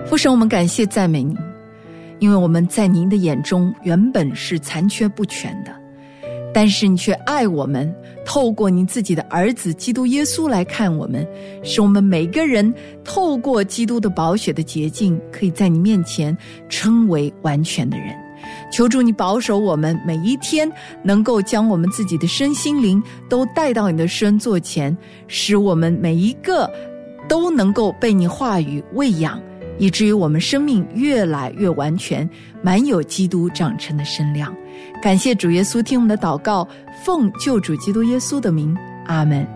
父神，我们感谢赞美您，因为我们在您的眼中原本是残缺不全的，但是你却爱我们，透过您自己的儿子基督耶稣来看我们，使我们每个人透过基督的宝血的洁净，可以在你面前称为完全的人。求主你保守我们每一天能够将我们自己的身心灵都带到你的施恩座前，使我们每一个都能够被你话语喂养，以至于我们生命越来越完全，满有基督长成的身量。感谢主耶稣听我们的祷告，奉救主基督耶稣的名，阿们。